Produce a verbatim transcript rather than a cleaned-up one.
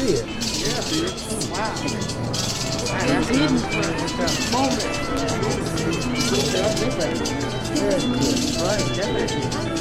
see it. Yeah. See it? Wow. Man, that's hidden for a moment. Yeah, I think that's very good. Right, definitely.